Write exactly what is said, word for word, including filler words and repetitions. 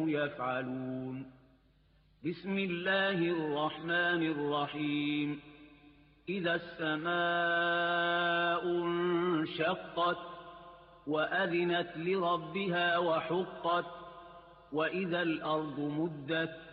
يفعلون. بسم الله الرحمن الرحيم. إذا السماء انشقت وأذنت لربها وحقت وإذا الأرض مدت